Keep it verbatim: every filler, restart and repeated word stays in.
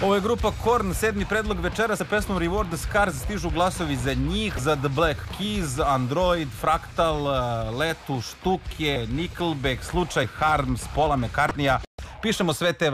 Ovo je grupa Korn, sedmi predlog večera sa pesmom Reward the Scars. Stižu glasovi za njih, za The Black Keys, Android, Fractal, Letu, Štuke, Nickelback, Slučaj, Harms, Paula McCartneya. Pišemo sve te